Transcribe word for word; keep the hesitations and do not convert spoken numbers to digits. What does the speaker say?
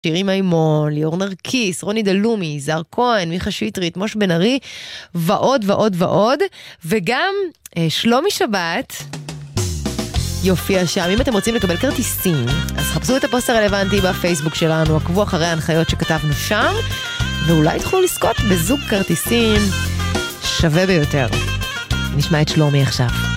שירי מימון, ליאור נרקיס, רוני דלומי, זר כהן, מיכה שטרית, מוש בן ארי, ועוד ועוד ועוד, וגם אה, שלומי שבת יופיע שם. אם אתם רוצים לקבל כרטיסים, אז חפשו את הפוסט הרלוונטי בפייסבוק שלנו, עקבו אחרי ההנחיות שכתבנו שם, ואולי תוכלו לזכות בזוג כרטיסים שווה ביותר. נשמע את שלומי עכשיו.